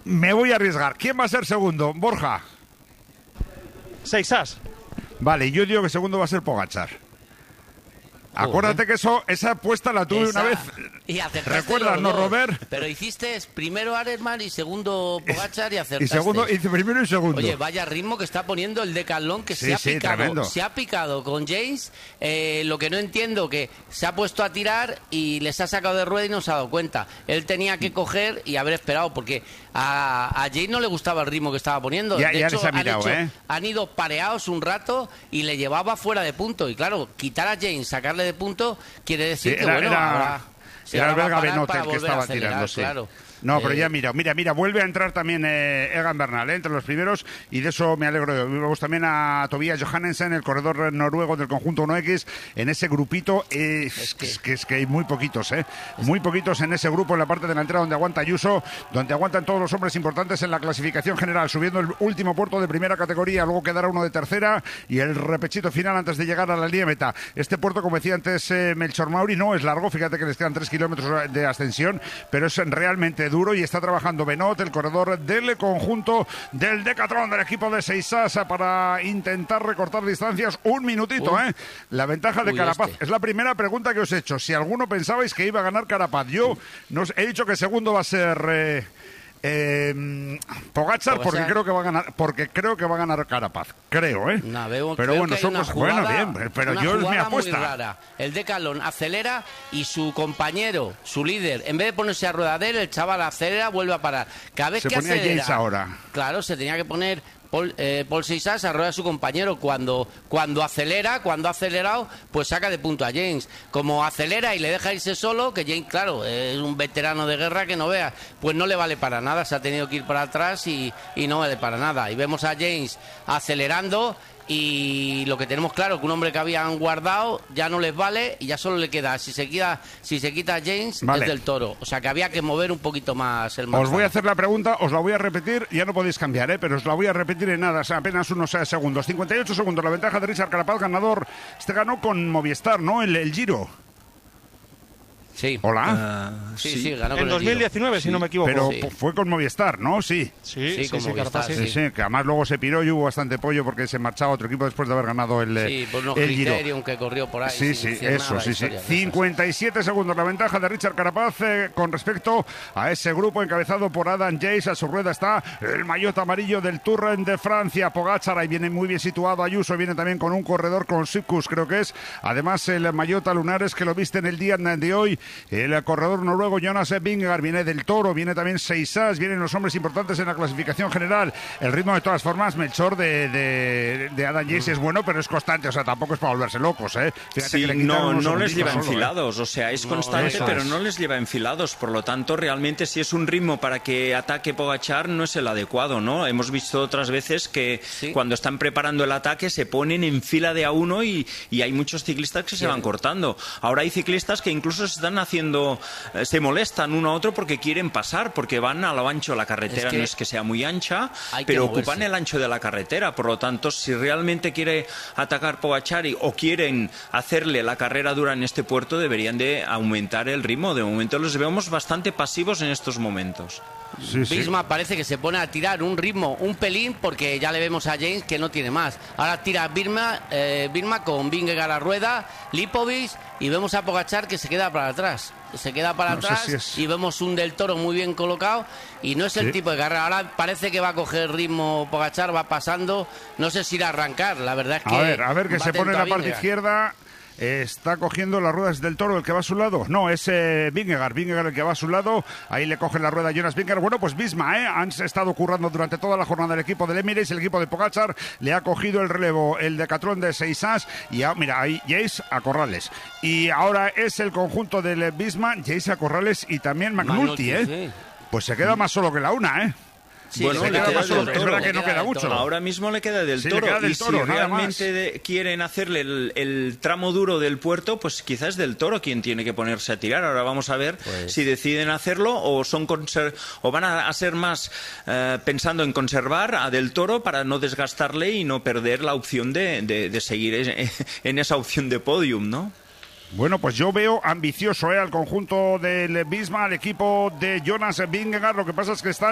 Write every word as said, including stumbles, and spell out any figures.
Me voy a arriesgar. ¿Quién va a ser segundo? Borja. Seis as. Vale, yo digo que segundo va a ser Pogačar. Acuérdate que eso, esa apuesta la tuve Esa. una vez. Y acertaste ¿Recuerdas, los no, dos. Robert? Pero hiciste primero Arenman y segundo Pogačar y acertaste. Y segundo, hice primero y segundo. Oye, vaya ritmo que está poniendo el Decathlon, que Sí, se ha sí, picado, tremendo. se ha picado con James. Eh, lo que no entiendo, que se ha puesto a tirar y les ha sacado de rueda y no se ha dado cuenta. Él tenía que coger y haber esperado, porque a, a James no le gustaba el ritmo que estaba poniendo. Ya- de ya hecho, les ha han, mirado, hecho- ¿eh? han ido pareados un rato y le llevaba fuera de punto. Y claro, quitar a James, sacarle de punto, quiere decir Sí, que era- bueno, era- ahora, sí, Era el ahora va a belga parar Benoit para el que volver a estaba acelerar, tirando, sí. claro. No, pero Eh, ya mira, mira, mira, vuelve a entrar también eh, Egan Bernal, eh, entre los primeros, y de eso me alegro. Vemos también a Tobias Johannesen, el corredor noruego del conjunto uno equis, en ese grupito. Eh, es, que... Es, que, es que hay muy poquitos, ¿eh? Muy poquitos en ese grupo, en la parte delantera donde aguanta Ayuso, donde aguantan todos los hombres importantes en la clasificación general, subiendo el último puerto de primera categoría, luego quedará uno de tercera y el repechito final antes de llegar a la línea meta. Este puerto, como decía antes eh, Melchor Mauri, no es largo, fíjate que les quedan tres kilómetros de ascensión, pero es realmente duro y está trabajando Benoit, el corredor del conjunto del Decathlon del equipo de Seisasa, para intentar recortar distancias. Un minutito, Uy. ¿eh? La ventaja de Uy, Carapaz. este. Es la primera pregunta que os he hecho. Si alguno pensabais que iba a ganar Carapaz, yo no os he dicho que segundo va a ser eh, eh, Pogačar, porque Pogačar. creo que va a ganar, porque creo que va a ganar Carapaz. Creo, ¿eh? No, veo- pero creo bueno, que hay una somos bueno, jugada- bien, pero una yo es mi jugada apuesta. muy rara. El Decathlon acelera y su compañero, su líder, en vez de ponerse a rueda de él, el chaval acelera, vuelve a parar. Cada vez Se que ponía acelera, Yates ahora. claro, se tenía que poner Paul, eh, Paul Seisas a rueda de su compañero. Cuando, cuando acelera, cuando ha acelerado, pues saca de punto a James. Como acelera y le deja irse solo, que James, claro, es un veterano de guerra que no vea, pues no le vale para nada. Se ha tenido que ir para atrás y, y no vale para nada. Y vemos a James acelerando. Y lo que tenemos claro, que un hombre que habían guardado ya no les vale y ya solo le queda, si se quita, si se quita James, Vale. es del Toro. O sea que había que mover un poquito más el Os marcador. voy a hacer la pregunta, os la voy a repetir, ya no podéis cambiar, ¿eh? Pero os la voy a repetir en nada, o sea, apenas unos eh, segundos. cincuenta y ocho segundos, la ventaja de Richard Carapaz, ganador. Este ganó con Movistar, ¿no? El, el Giro. Sí. Hola. Uh, Sí, sí. sí, ganó En con el dos mil Giro. diecinueve, si no me equivoco. Pero Sí. p- fue con Movistar, ¿no? Sí. Sí, Sí, sí, con sí, Movistar, Carapaz, Sí, Sí. sí, que además luego se piró y hubo bastante pollo porque se marchaba otro equipo después de haber ganado el, eh, Sí, por unos el Giro. criterios que corrió por ahí. Sí, sin sí, decir eso, nada, sí, sí. historias de esas. cincuenta y siete segundos la ventaja de Richard Carapaz eh, con respecto a ese grupo encabezado por Adam Yates. A su rueda está el maillot amarillo del Tour de Francia, Pogačar. Ahí viene muy bien situado Ayuso, viene también con un corredor con Sipkus, creo que es. Además, el maillot a lunares que lo viste en el día de hoy, el corredor noruego Jonas Vingegaard, viene del Toro, viene también Seisas, vienen los hombres importantes en la clasificación general. El ritmo, de todas formas, Melchor, de, de, de Adam Yates es bueno, pero es constante, o sea, tampoco es para volverse locos, ¿eh? Fíjate Sí, que le quitaron no, unos no les segunditos lleva solo, ¿eh? enfilados, o sea, es No, constante, eso pero es. no les lleva enfilados. Por lo tanto, realmente, si es un ritmo para que ataque Pogačar, no es el adecuado, ¿no? Hemos visto otras veces que Sí. cuando están preparando el ataque se ponen en fila de a uno y, y hay muchos ciclistas que se van cortando. Ahora hay ciclistas que incluso se están haciendo, eh, se molestan uno a otro porque quieren pasar, porque van a lo ancho. La carretera Es que no es que sea muy ancha, hay que pero moverse. ocupan el ancho de la carretera. Por lo tanto, si realmente quiere atacar Pogačar y- o quieren hacerle la carrera dura en este puerto, deberían de aumentar el ritmo. De momento los vemos bastante pasivos en estos momentos. Sí, sí. Bisma parece que se pone a tirar un ritmo, un pelín, porque ya le vemos a James que no tiene más. Ahora tira Birma, eh, Birma con Vingegaard a rueda, Lipovic, y vemos a Pogačar que se queda para atrás. Se queda para No sé atrás si es- y vemos un del Toro muy bien colocado y no es el Sí. tipo de carrera. Ahora parece que va a coger ritmo Pogačar, va pasando, no sé si irá a arrancar, la verdad es que... A ver, a ver, que va se pone en la atento a parte Vingegaard. izquierda. eh, Está cogiendo las ruedas del Toro, el que va a su lado. No, es eh, Vingegaard, Vingegaard el que va a su lado. Ahí le coge la rueda Jonas Vingegaard. Bueno, pues Bisma, ¿eh? Han estado currando durante toda la jornada el equipo del Emirates, el equipo de Pogačar. Le ha cogido el relevo el Decathlon de Seisas. Y ya, mira, ahí Jace a Corrales. Y ahora es el conjunto del Bisma, Jace a Corrales y también McNulty, ¿eh? sí. Pues se queda más solo que la una, ¿eh? Sí, Bueno, le le queda queda más del solo. Toro. Es verdad que Le no queda del mucho. Toro. Ahora mismo le queda del Sí, le Toro. queda del y Toro, si nada realmente más. de- quieren hacerle el, el tramo duro del puerto, pues quizás es del Toro quien tiene que ponerse a tirar. Ahora vamos a ver Pues- si deciden hacerlo o son conser- o van a, a ser más eh, pensando en conservar a del Toro para no desgastarle y no perder la opción de, de- de seguir en, en esa opción de podium, ¿no? Bueno, pues yo veo ambicioso, ¿eh? Al conjunto del Bisma, al equipo de Jonas Vingegaard. Lo que pasa es que están